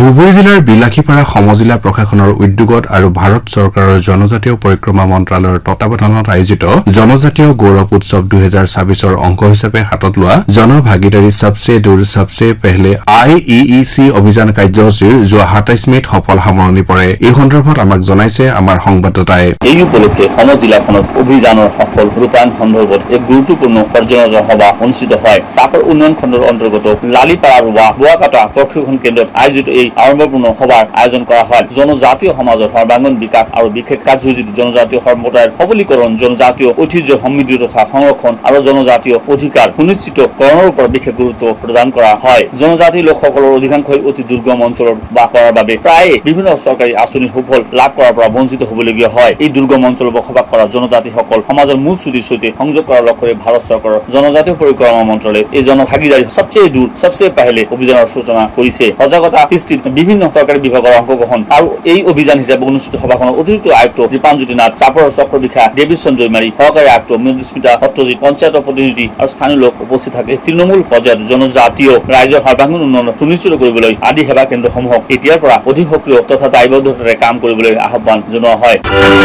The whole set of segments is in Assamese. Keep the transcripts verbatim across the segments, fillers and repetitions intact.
ধুবুৰী জিলাৰ বিলাসীপাৰা সমজিলা প্ৰশাসনৰ উদ্যোগত আৰু ভাৰত চৰকাৰৰ জনজাতীয় পৰিক্ৰমা মন্ত্ৰালয়ৰ তত্বাৱধানত আয়োজিত জনজাতীয় গৌৰৱ উৎসৱ দুহেজাৰ ছাব্বিছৰ অংশ হিচাপে হাতত লোৱা জনভাগিদাৰী সবচে দূৰ সবচে পেহলে আই ই ই চি অভিযান কাৰ্যসূচীৰ যোৱা সাতাইশ মেত সফল সামৰণি পৰে। এই সন্দৰ্ভত আমাক জনাইছে আমাৰ সংবাদদাতাই। এই উপলক্ষে সমজিলাখনত অভিযানৰ সফল ৰূপায়ণ সন্দৰ্ভত এক গুৰুত্বপূৰ্ণ পৰ্যালোচনা সভা অনুষ্ঠিত হয়। চাপৰ উন্নয়ন খণ্ডৰ অন্তৰ্গত লালিপাৰা ৰোৱা বোৱাকাটা প্ৰশিক্ষণ কেন্দ্ৰত আয়োজিত এই আৰম্ভপূৰ্ণ সভাৰ আয়োজন কৰা হয়। জনজাতীয় সমাজৰ সৰ্বাংগীন বিকাশ আৰু বিশেষ কাৰ্যসূচীত জনজাতীয় সম্প্ৰদায়ৰ সবলীকৰণ, জনজাতীয় ঐতিহ্য সমৃদ্ধি তথা সংৰক্ষণ আৰু জনজাতীয় অধিকাৰ সুনিশ্চিতকৰণৰ ওপৰত বিশেষ গুৰুত্ব প্ৰদান কৰা হয়। জনজাতি লোকসকলৰ অধিকাংশই অতি দুৰ্গম অঞ্চলত বাস কৰাৰ বাবে প্ৰায়ে বিভিন্ন চৰকাৰী আঁচনিৰ সুফল লাভ কৰাৰ পৰা বঞ্চিত হ'বলগীয়া হয়। এই দুৰ্গম অঞ্চলত বসবাস কৰা জনজাতিসকল সমাজৰ মূল চুতিৰ সৈতে সংযোগ কৰাৰ লক্ষ্যৰে ভাৰত চৰকাৰৰ জনজাতীয় পৰিক্ৰমা মন্ত্ৰালয়ে এই জনভাগিদাৰী সবচে দূৰ সবচে পেহলে অভিযানৰ সূচনা কৰিছে। সজাগতা সৃষ্টিত বিভিন্ন চৰকাৰী বিভাগৰ অংশগ্ৰহণ আৰু এই অভিযান হিচাপে অনুষ্ঠিত সভাখনৰ অতিৰিক্ত আয়ুক্ত দীপাঞ্জ্যোতি নাথ, চাপৰৰ চক্ৰবিষা দেৱীচন্দ্ৰ জয়মাৰী, সহকাৰী আয়ুক্ত মৃদুস্মিতা সত্যজিৎ, পঞ্চায়তৰ প্ৰতিনিধি আৰু স্থানীয় লোক উপস্থিত থাকে। তৃণমূল পৰ্যায়ত জনজাতীয় ৰাইজৰ সৰ্বাংগীন উন্নয়ন সুনিশ্চিত কৰিবলৈ আদি সেৱা কেন্দ্ৰসমূহক এতিয়াৰ পৰা অধিক সক্ৰিয় তথা দায়বদ্ধতাৰে কাম কৰিবলৈ আহ্বান জনোৱা হয়।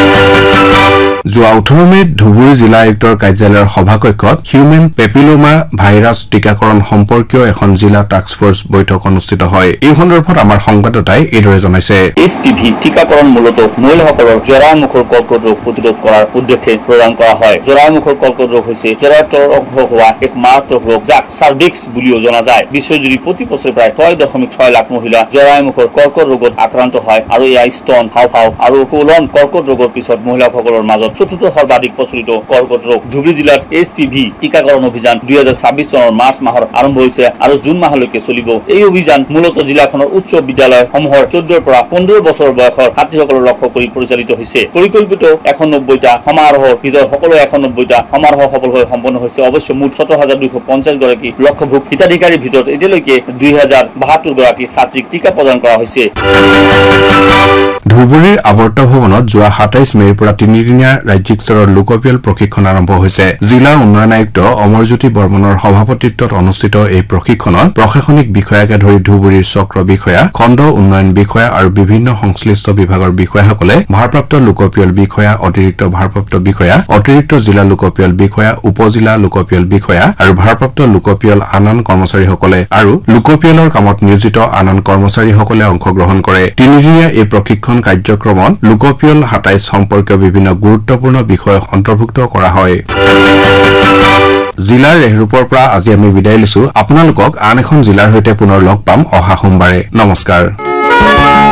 যোৱা ওঠৰ মেত ধুবুৰী জিলা আয়ুক্তৰ কাৰ্যালয়ৰ সভাকক্ষত হিউমেন পেপিলোমা ভাইৰাছ টীকাকৰণ সম্পৰ্কীয় এখন জিলা টাস্ক ফৰ্চ বৈঠক অনুষ্ঠিত হয়। এই সন্দৰ্ভত আমাৰ সংবাদদাতাই এইদৰে জনাইছে। এইচ পি ভি টীকাকৰণ মূলতঃ মহিলাসকলৰ জৰায়ুমুখৰ কৰ্কট ৰোগ প্ৰতিৰোধ কৰাৰ উদ্দেশ্যে প্ৰদান কৰা হয়। জৰায়ুমুখৰ কৰ্কট ৰোগ হৈছে জৰায়ুৰ অংশ হোৱা এক মাৰাত্মক ৰোগ, যাক চাৰ্ভিক্স বুলিও জনা যায়। বিশ্বজুৰি প্ৰতি বছৰে প্ৰায় ছয় দশমিক ছয় লাখ মহিলা জৰায়ুমুখৰ কৰ্কট ৰোগত আক্ৰান্ত হয় আৰু এয়া স্তন, হাওঁফাও আৰু কোলন কৰ্কট ৰোগৰ পিছত মহিলাসকলৰ মাজত চতুৰ্থ সৰ্বাধিক প্ৰচলিত কৰ্কট ৰোগ। ধুবুৰী জিলাত এইচ পি ভি টীকাকৰণ অভিযান দুহেজাৰ ছাব্বিছ চনৰ মাৰ্চ মাহৰ আৰম্ভ হৈছে আৰু জুন মাহলৈকে চলিব। এই অভিযান মূলতঃ জিলাখনৰ উচ্চ বিদ্যালয়সমূহৰ চৈধ্যৰ পৰা পোন্ধৰ বছৰ বয়সৰ ছাত্ৰীসকলক লক্ষ্য কৰি পৰিচালিত হৈছে। পৰিকল্পিত এশ নব্বৈটা সমাৰোহৰ ভিতৰত সকলো এশ নব্বৈটা সমাৰোহ সফলভাৱে সম্পন্ন হৈছে। অৱশ্যে মুঠ সোতৰ হাজাৰ দুইশ পঞ্চাছ গৰাকী লক্ষ্যভোগ হিতাধিকাৰীৰ ভিতৰত এতিয়ালৈকে দুই হাজাৰ বাসত্তৰ গৰাকী ছাত্ৰীক টীকা প্ৰদান কৰা হৈছে। ধুবুৰীৰ আৱৰ্ত ভৱনত যোৱা সাতাইশ মেৰ পৰা তিনিদিনীয়া ৰাজ্যিক স্তৰৰ লোকপিয়ল প্ৰশিক্ষণ আৰম্ভ হৈছে। জিলা উন্নয়ন আয়ুক্ত অমৰজ্যোতি বৰ্মনৰ সভাপতিত্বত অনুষ্ঠিত এই প্ৰশিক্ষণত প্ৰশাসনিক বিষয়াকে ধৰি ধুবুৰীৰ চক্ৰ বিষয়া, খণ্ড উন্নয়ন বিষয়া আৰু বিভিন্ন সংশ্লিষ্ট বিভাগৰ বিষয়াসকলে ভাৰপ্ৰাপ্ত লোকপিয়ল বিষয়া, অতিৰিক্ত ভাৰপ্ৰাপ্ত বিষয়া, অতিৰিক্ত জিলা লোকপিয়ল বিষয়া, উপজিলা লোকপিয়ল বিষয়া আৰু ভাৰপ্ৰাপ্ত লোকপিয়ল আন আন কৰ্মচাৰীসকলে আৰু লোকপিয়লৰ কামত নিয়োজিত আন আন কৰ্মচাৰীসকলে অংশগ্ৰহণ কৰে। তিনিদিনীয়া এই প্ৰশিক্ষণ কাৰ্যক্ৰমত লোকপিয়ল সাতাইশ সম্পৰ্কীয় বিভিন্ন গুৰুত্বপূৰ্ণ বিষয় অন্তৰ্ভুক্ত কৰা হয়। জিলাৰ ৰেহৰূপৰ পৰা আজি আমি বিদায় লৈছো। আপোনালোকক আন এখন জিলাৰ সৈতে পুনৰ লগ পাম অহা সোমবাৰে। নমস্কাৰ।